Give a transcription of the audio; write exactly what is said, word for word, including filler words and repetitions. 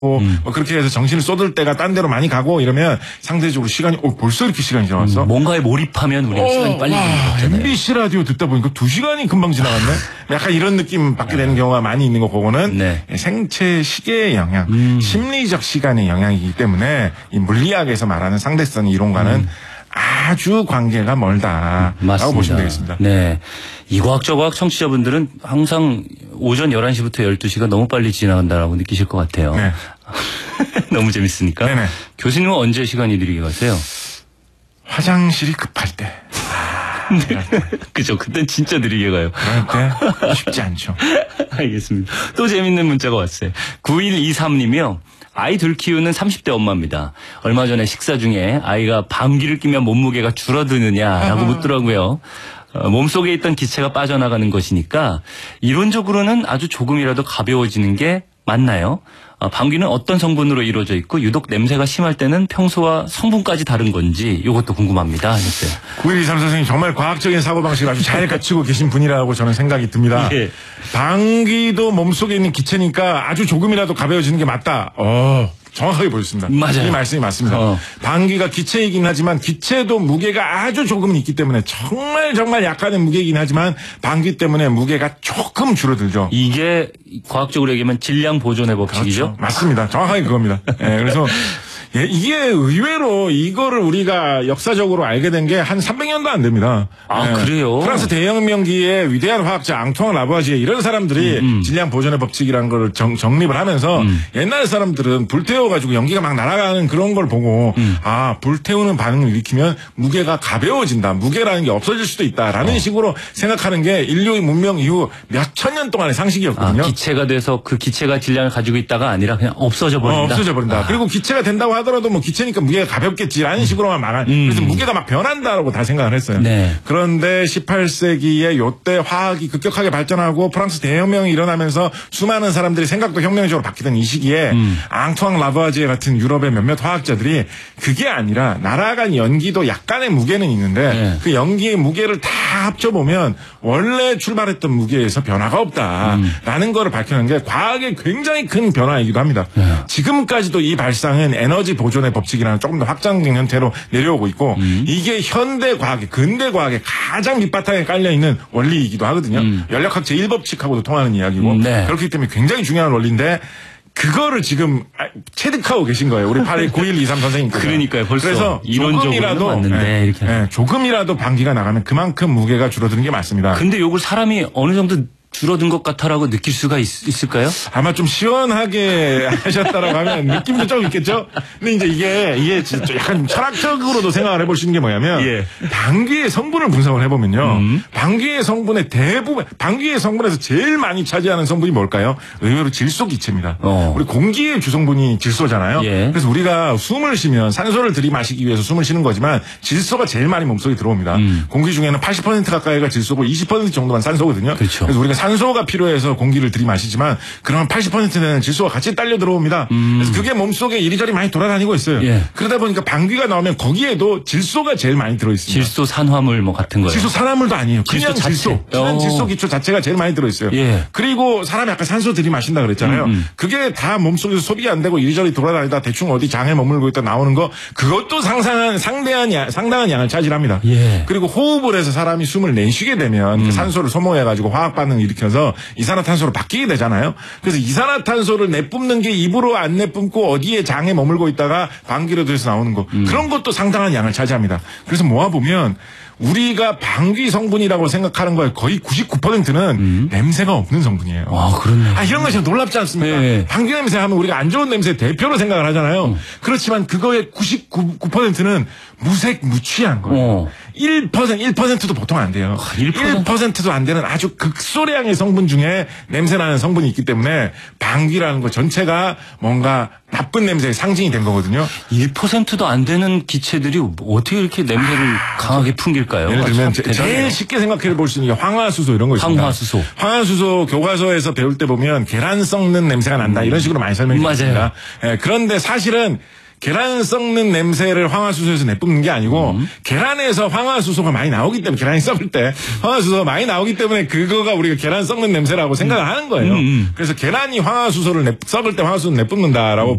음. 뭐 그렇게 해서 정신을 쏟을 때가 딴 데로 많이 가고 이러면 상대적으로 시간이 어, 벌써 이렇게 시간이 지나갔어? 음, 뭔가에 몰입하면 우리가 어, 시간이 빨리 지나갔잖아요. 엠비씨 라디오 듣다 보니까 두 시간이 금방 지나갔네? 약간 이런 느낌 받게 되는 경우가 많이 있는 거 그거는 네. 생체 시계의 영향, 음. 심리적 시간의 영향이기 때문에 이 물리학에서 말하는 상대성 이론과는 음. 아주 관계가 멀다라고 맞습니다. 보시면 되겠습니다. 네. 이과학 저과학 청취자분들은 항상 오전 열한 시부터 열두 시가 너무 빨리 지나간다라고 느끼실 것 같아요. 네. 너무 재밌으니까. 네네. 교수님은 언제 시간이 느리게 가세요? 화장실이 급할 때. 네. 그죠. 그땐 진짜 느리게 가요. 그럴 때 쉽지 않죠. 알겠습니다. 또 재밌는 문자가 왔어요. 구일이삼 님이요. 아이 둘 키우는 삼십 대 엄마입니다. 얼마 전에 식사 중에 아이가 방귀를 뀌면 몸무게가 줄어드느냐라고 묻더라고요. 어, 몸속에 있던 기체가 빠져나가는 것이니까 이론적으로는 아주 조금이라도 가벼워지는 게 맞나요? 어, 방귀는 어떤 성분으로 이루어져 있고 유독 냄새가 심할 때는 평소와 성분까지 다른 건지 이것도 궁금합니다 하셨어요. 구일이삼 선생님 정말 과학적인 사고방식을 아주 잘 갖추고 계신 분이라고 저는 생각이 듭니다. 예. 방귀도 몸속에 있는 기체니까 아주 조금이라도 가벼워지는 게 맞다. 어. 정확하게 보였습니다. 맞아요. 이 말씀이 맞습니다. 어. 방귀가 기체이긴 하지만 기체도 무게가 아주 조금 있기 때문에 정말 정말 약간의 무게이긴 하지만 방귀 때문에 무게가 조금 줄어들죠. 이게 과학적으로 얘기하면 질량 보존의 법칙이죠? 그렇죠. 맞습니다. 정확하게 그겁니다. 네, 그래서 예, 이게 의외로 이거를 우리가 역사적으로 알게 된 게 한 삼백 년도 안 됩니다. 아, 예, 그래요? 프랑스 대혁명기에 위대한 화학자 앙투앙 라부아지에 이런 사람들이 음, 음. 질량 보존의 법칙이라는 걸 정, 정립을 하면서 음. 옛날 사람들은 불태워가지고 연기가 막 날아가는 그런 걸 보고 음. 아, 불태우는 반응을 일으키면 무게가 가벼워진다. 무게라는 게 없어질 수도 있다라는 어. 식으로 생각하는 게 인류의 문명 이후 몇 천 년 동안의 상식이었거든요. 아, 기체가 돼서 그 기체가 질량을 가지고 있다가 아니라 그냥 없어져 버린다. 어, 없어져 버린다. 아. 그리고 기체가 된다고 하더라도 뭐 기체니까 무게가 가볍겠지라는 식으로만 막아. 음. 그래서 무게가 막 변한다라고 다 생각을 했어요. 네. 그런데 십팔 세기에 요때 화학이 급격하게 발전하고 프랑스 대혁명이 일어나면서 수많은 사람들이 생각도 혁명적으로 바뀌던 이 시기에 음. 앙투앙 라부아지에 같은 유럽의 몇몇 화학자들이 그게 아니라 날아간 연기도 약간의 무게는 있는데 네. 그 연기의 무게를 다 합쳐보면 원래 출발했던 무게에서 변화가 없다라는 음. 거를 밝혀낸 게 과학의 굉장히 큰 변화이기도 합니다. 네. 지금까지도 이 발상은 에너지 보존의 법칙이라는 조금 더 확장된 형태로 내려오고 있고 음. 이게 현대 과학의 근대 과학의 가장 밑바탕에 깔려있는 원리이기도 하거든요. 음. 연력학 제일 법칙하고도 통하는 이야기고 음, 네. 그렇기 때문에 굉장히 중요한 원리인데 그거를 지금 체득하고 계신 거예요. 우리 팔구일이삼 선생님께서. 그러니까요. 벌써 그래서 조금이라도 맞는데 네, 이렇게 네, 조금이라도 방귀가 나가면 그만큼 무게가 줄어드는 게 맞습니다. 근데 요걸 사람이 어느 정도 줄어든 것 같아라고 느낄 수가 있, 있을까요? 아마 좀 시원하게 하셨다라고 하면 느낌도 좀 있겠죠? 근데 이제 이게, 이게 진짜 약간 철학적으로도 생각을 해보시는 게 뭐냐면, 예. 방귀의 성분을 분석을 해보면요. 음. 방귀의 성분의 대부분, 방귀의 성분에서 제일 많이 차지하는 성분이 뭘까요? 의외로 질소 기체입니다. 어. 우리 공기의 주성분이 질소잖아요. 예. 그래서 우리가 숨을 쉬면 산소를 들이마시기 위해서 숨을 쉬는 거지만 질소가 제일 많이 몸속에 들어옵니다. 음. 공기 중에는 팔십 퍼센트 가까이가 질소고 이십 퍼센트 정도만 산소거든요. 그렇죠. 그래서 우리가 산소가 필요해서 공기를 들이마시지만 그러면 팔십 퍼센트는 질소가 같이 딸려 들어옵니다. 음. 그래서 그게 몸속에 이리저리 많이 돌아다니고 있어요. 예. 그러다 보니까 방귀가 나오면 거기에도 질소가 제일 많이 들어있습니다. 질소 산화물 뭐 같은 거예요? 질소 산화물도 아니에요. 그냥 질소. 질소. 그냥 질소 기초 자체가 제일 많이 들어있어요. 예. 그리고 사람이 아까 산소 들이마신다 그랬잖아요. 음, 음. 그게 다 몸속에서 소비 안 되고 이리저리 돌아다니다 대충 어디 장에 머물고 있다 나오는 거 그것도 상상한 상대한 양, 상당한 양을 차지합니다. 예. 그리고 호흡을 해서 사람이 숨을 내쉬게 되면 음. 그 산소를 소모해가지고 화학 반응을 일으켜서 이산화탄소로 바뀌게 되잖아요. 그래서 이산화탄소를 내뿜는 게 입으로 안 내뿜고 어디에 장에 머물고 있다가 방귀로 돼서 나오는 거 음. 그런 것도 상당한 양을 차지합니다. 그래서 모아보면 우리가 방귀 성분이라고 생각하는 거에 거의 구십구 퍼센트는 음. 냄새가 없는 성분이에요. 아, 그렇네요. 아, 이런 거 진짜 놀랍지 않습니까? 네. 방귀 냄새 하면 우리가 안 좋은 냄새 대표로 생각을 하잖아요. 음. 그렇지만 그거의 구십구 퍼센트는 무색, 무취한 거예요. 어. 일 퍼센트, 일 퍼센트도 보통 안 돼요. 아, 일 퍼센트? 일 퍼센트도 안 되는 아주 극소량의 성분 중에 냄새나는 성분이 있기 때문에 방귀라는 거 전체가 뭔가 나쁜 냄새의 상징이 된 거거든요. 일 퍼센트도 안 되는 기체들이 어떻게 이렇게 냄새를 아, 강하게 풍길까요? 예를 들면 아, 제, 제일 쉽게 생각해 볼 수 있는 게 황화수소 이런 거 있습니다. 황화수소. 황화수소 교과서에서 배울 때 보면 계란 썩는 냄새가 난다 이런 식으로 많이 설명해 줍니다. 맞아요. 예, 그런데 사실은 계란 썩는 냄새를 황화수소에서 내뿜는 게 아니고 음. 계란에서 황화수소가 많이 나오기 때문에 계란이 썩을 때 황화수소가 많이 나오기 때문에 그거가 우리가 계란 썩는 냄새라고 생각을 하는 거예요. 음. 그래서 계란이 황화수소를 내, 썩을 때 황화수소를 내뿜는다라고